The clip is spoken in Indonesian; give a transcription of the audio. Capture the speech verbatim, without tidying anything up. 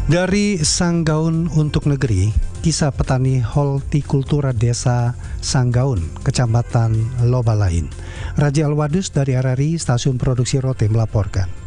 Dari Sanggaun untuk Negeri, kisah petani hortikultura desa Sanggaun, Kecamatan Lobalain. Raja Alwadus dari R R I Stasiun Produksi Rote melaporkan.